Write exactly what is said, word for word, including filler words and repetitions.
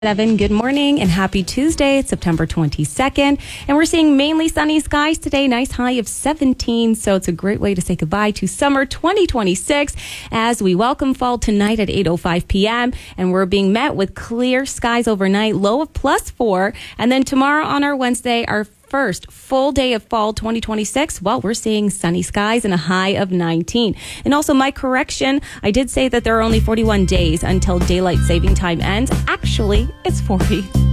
Seven. Good morning and happy Tuesday. It's September twenty-second, and we're seeing mainly sunny skies today. Nice high of seventeen, so it's a great way to say goodbye to summer twenty twenty-six as we welcome fall tonight at eight oh five p.m. and we're being met with clear skies overnight, low of plus four, and then tomorrow on our Wednesday, our first full day of fall twenty twenty-six, well, we're seeing sunny skies and a high of nineteen. And also, my correction, I did say that there are only forty-one days until daylight saving time ends. Actually, it's forty.